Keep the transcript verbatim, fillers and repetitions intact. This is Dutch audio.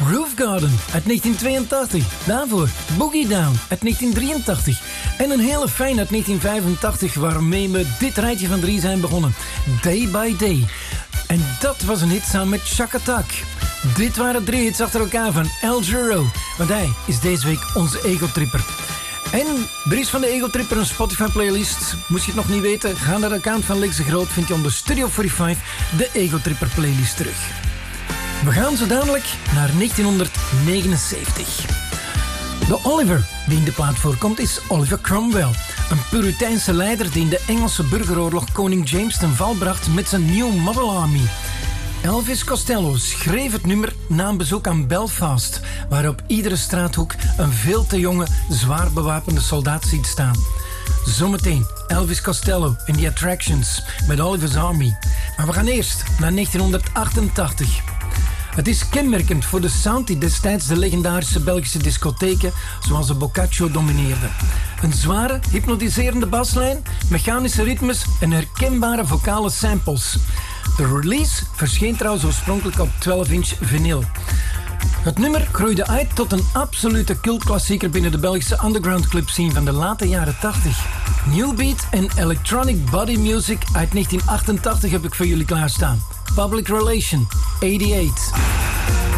Roof Garden uit negentien tweeëntachtig. Daarvoor Boogie Down uit negentien drieëntachtig. En een hele fijn uit negentien vijfentachtig waarmee we dit rijtje van drie zijn begonnen. Day by Day. En dat was een hit samen met Chaka Tak. Dit waren drie hits achter elkaar van Al Jarreau. Want hij is deze week onze Ego-tripper. En er is van de Ego-tripper een Spotify-playlist. Moest je het nog niet weten, ga naar de account van Lex de Groot. Vind je onder Studio vijfenveertig de Ego-tripper-playlist terug. We gaan zo dadelijk naar negentien negenenzeventig. De Oliver die in de plaat voorkomt is Oliver Cromwell. Een Puriteinse leider die in de Engelse burgeroorlog koning James ten val bracht met zijn New Model Army. Elvis Costello schreef het nummer na een bezoek aan Belfast, waar op iedere straathoek een veel te jonge, zwaar bewapende soldaat ziet staan. Zometeen Elvis Costello en The Attractions met Oliver's Army. Maar we gaan eerst naar negentien achtentachtig. Het is kenmerkend voor de sound die destijds de legendarische Belgische discotheken zoals de Boccaccio domineerde. Een zware, hypnotiserende baslijn, mechanische ritmes en herkenbare vocale samples. De release verscheen trouwens oorspronkelijk op twaalf inch vinyl. Het nummer groeide uit tot een absolute cultklassieker binnen de Belgische underground club scene van de late jaren tachtig. New Beat en Electronic Body Music uit negentien achtentachtig heb ik voor jullie klaarstaan. Public Relation, eenennegentig.